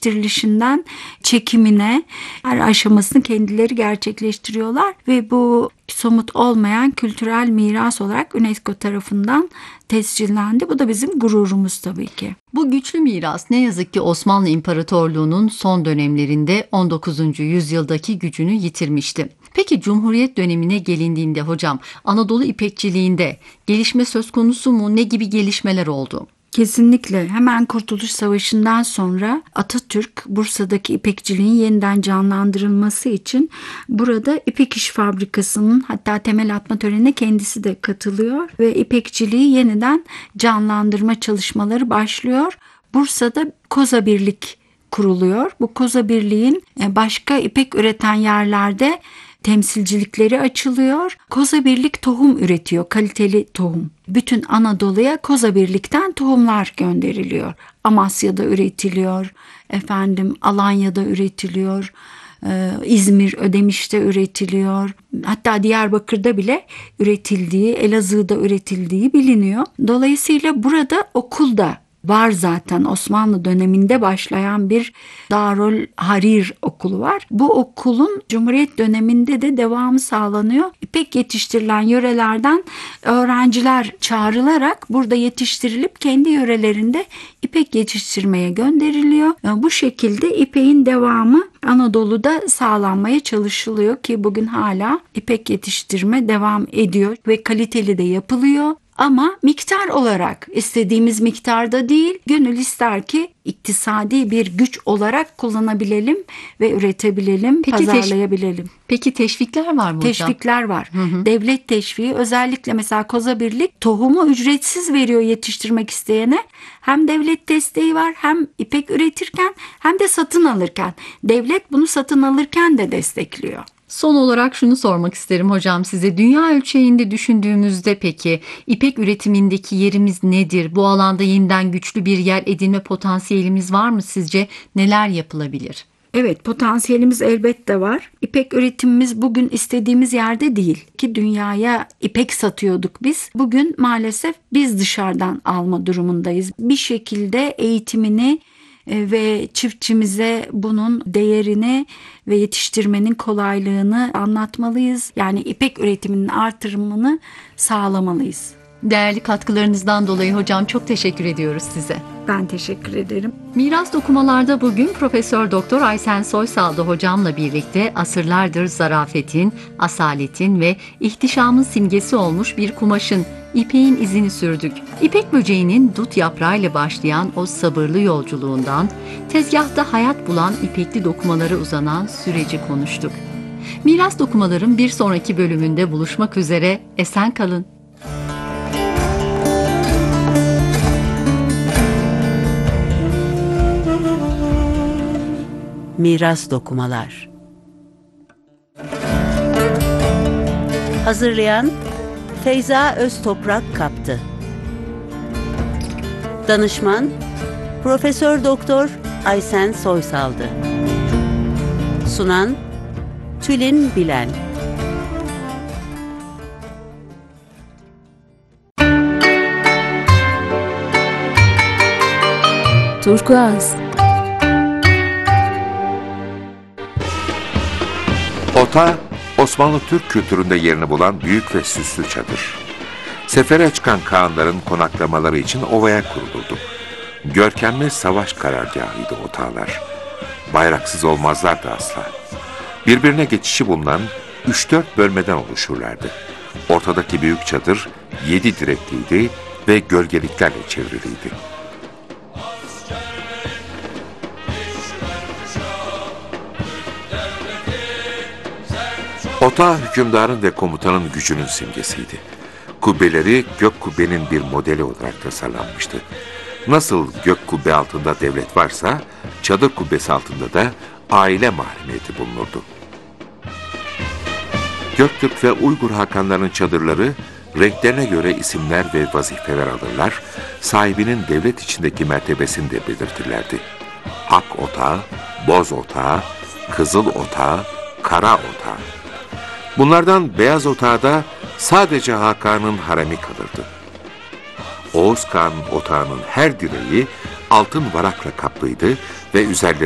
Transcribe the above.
yetiştirilişinden çekimine her aşamasını kendileri gerçekleştiriyorlar ve bu somut olmayan kültürel miras olarak UNESCO tarafından tescillendi. Bu da bizim gururumuz tabii ki. Bu güçlü miras ne yazık ki Osmanlı İmparatorluğu'nun son dönemlerinde 19. yüzyıldaki gücünü yitirmişti. Peki Cumhuriyet dönemine gelindiğinde hocam, Anadolu İpekçiliğinde gelişme söz konusu mu? Ne gibi gelişmeler oldu? Kesinlikle. Hemen Kurtuluş Savaşı'ndan sonra Atatürk Bursa'daki ipekçiliğin yeniden canlandırılması için burada İpek İş Fabrikası'nın hatta temel atma törenine kendisi de katılıyor ve ipekçiliği yeniden canlandırma çalışmaları başlıyor. Bursa'da Koza Birlik kuruluyor. Bu Koza Birliğin başka ipek üreten yerlerde temsilcilikleri açılıyor. Koza Birlik tohum üretiyor, kaliteli tohum. Bütün Anadolu'ya Koza Birlik'ten tohumlar gönderiliyor. Amasya'da üretiliyor, Alanya'da üretiliyor, İzmir, Ödemiş'te üretiliyor. Hatta Diyarbakır'da bile üretildiği, Elazığ'da üretildiği biliniyor. Dolayısıyla burada okul da var zaten. Osmanlı döneminde başlayan bir Darül Harir okulu var. Bu okulun Cumhuriyet döneminde de devamı sağlanıyor. İpek yetiştirilen yörelerden öğrenciler çağrılarak burada yetiştirilip kendi yörelerinde ipek yetiştirmeye gönderiliyor. Bu şekilde ipeğin devamı Anadolu'da sağlanmaya çalışılıyor ki bugün hala ipek yetiştirme devam ediyor ve kaliteli de yapılıyor. Ama miktar olarak istediğimiz miktarda değil, gönül ister ki iktisadi bir güç olarak kullanabilelim ve üretebilelim, pazarlayabilelim. Peki teşvikler var mı hocam? Teşvikler var. Devlet teşviği, özellikle mesela Koza Birlik tohumu ücretsiz veriyor yetiştirmek isteyene. Hem devlet desteği var, hem ipek üretirken hem de satın alırken. Devlet bunu satın alırken de destekliyor. Son olarak şunu sormak isterim hocam size. Dünya ölçeğinde düşündüğümüzde peki ipek üretimindeki yerimiz nedir? Bu alanda yeniden güçlü bir yer edinme potansiyelimiz var mı sizce? Neler yapılabilir? Evet, potansiyelimiz elbette var. İpek üretimimiz bugün istediğimiz yerde değil ki dünyaya ipek satıyorduk biz. Bugün maalesef biz dışarıdan alma durumundayız. Bir şekilde eğitimini ve çiftçimize bunun değerini ve yetiştirmenin kolaylığını anlatmalıyız. Yani ipek üretiminin artırımını sağlamalıyız. Değerli katkılarınızdan dolayı hocam çok teşekkür ediyoruz size. Ben teşekkür ederim. Miras Dokumalar'da bugün Profesör Doktor Aysen Soysal'da hocamla birlikte asırlardır zarafetin, asaletin ve ihtişamın simgesi olmuş bir kumaşın, ipeğin izini sürdük. İpek böceğinin dut yaprağıyla başlayan o sabırlı yolculuğundan, tezgahta hayat bulan ipekli dokumaları uzanan süreci konuştuk. Miras Dokumalar'ın bir sonraki bölümünde buluşmak üzere, esen kalın. Miras Dokumalar. Hazırlayan Feyza Öztoprak Kaptı. Danışman Profesör Doktor Aysen Soysal'dı. Sunan Tülin Bilen. Turkuaz. Ota, Osmanlı Türk kültüründe yerini bulan büyük ve süslü çadır. Sefere çıkan kağanların konaklamaları için ovaya kurulurdu. Görkemli savaş karargahıydı otağlar. Bayraksız olmazlardı asla. Birbirine geçişi bulunan 3-4 bölmeden oluşurlardı. Ortadaki büyük çadır 7 direkliydi ve gölgeliklerle çevriliydi. Ota, hükümdarın ve komutanın gücünün simgesiydi. Kubbeleri gök kubbenin bir modeli olarak tasarlanmıştı. Nasıl gök kubbe altında devlet varsa, çadır kubbesi altında da aile mahremiyeti bulunurdu. Göktürk ve Uygur hakanlarının çadırları, renklerine göre isimler ve vazifeler alırlar, sahibinin devlet içindeki mertebesini de belirtirlerdi. Ak otağı, boz otağı, kızıl otağı, kara otağı. Bunlardan beyaz otağda sadece Hakan'ın haremi kalırdı. Oğuz Kağan'ın otağının her direği altın varakla kaplıydı ve üzerlerinde